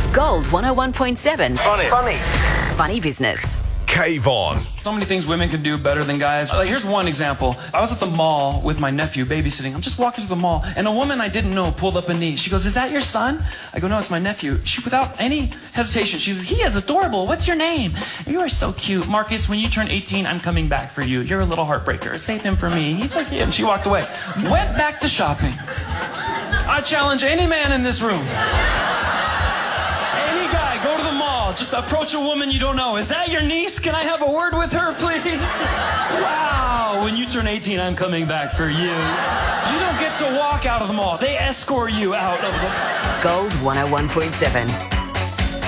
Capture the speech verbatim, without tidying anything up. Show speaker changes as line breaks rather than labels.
Gold one oh one point seven.
Funny.
Funny.
Funny Business.
Kayvon.
So many things women can do better than guys. Like, here's one example. I was at the mall with my nephew babysitting. I'm just walking through the mall, and a woman I didn't know pulled up a knee. She goes, "Is that your son?" I go, "No, it's my nephew." She, without any hesitation, she says, "He is adorable. What's your name?" "You are so cute. Marcus, when you turn eighteen, I'm coming back for you. You're a little heartbreaker. Save him for me." He's like, "Yeah." And she walked away. Went back to shopping. I challenge any man in this room. Any guy, go to the mall. Just approach a woman you don't know. "Is that your niece? Can I have a word with her, please?" Wow, when you turn eighteen, I'm coming back for you. You don't get to walk out of the mall. They escort you out of the...
Gold one oh one point seven.